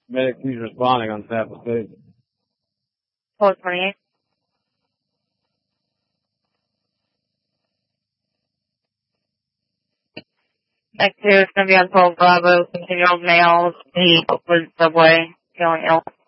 Medic, he's responding on Tampa State. Code 28. Next here is going to be on 12 Bravo, 16-year-old male, he was subway, feeling ill.